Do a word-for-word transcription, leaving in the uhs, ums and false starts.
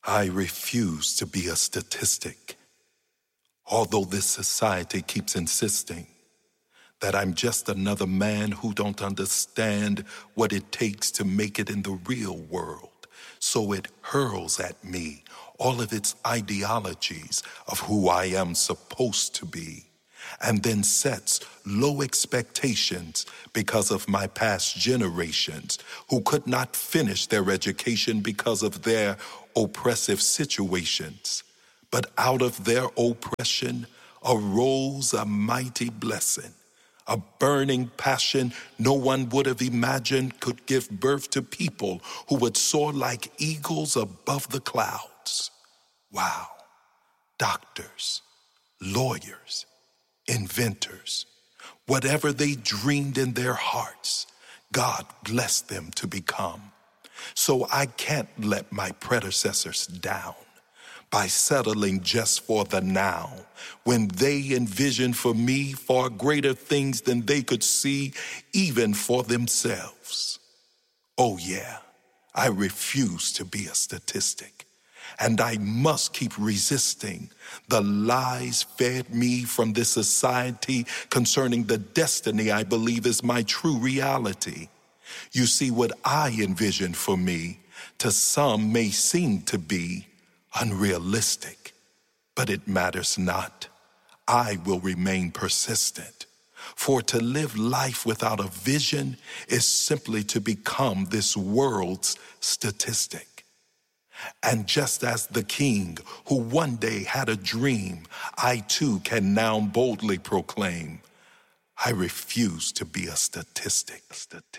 I refuse to be a statistic, although this society keeps insisting that I'm just another man who don't understand what it takes to make it in the real world. So it hurls at me all of its ideologies of who I am supposed to be, and then sets low expectations because of my past generations who could not finish their education because of their oppressive situations. But out of their oppression arose a mighty blessing, a burning passion no one would have imagined could give birth to people who would soar like eagles above the clouds. Wow. Doctors, lawyers, inventors, whatever they dreamed in their hearts, God blessed them to become. So I can't let my predecessors down by settling just for the now, when they envisioned for me far greater things than they could see even for themselves. Oh yeah, I refuse to be a statistic, and I must keep resisting the lies fed me from this society concerning the destiny I believe is my true reality. You see, what I envision for me, to some may seem to be unrealistic, but it matters not. I will remain persistent. For to live life without a vision is simply to become this world's statistic. And just as the king who one day had a dream, I too can now boldly proclaim, I refuse to be a statistic. statistic.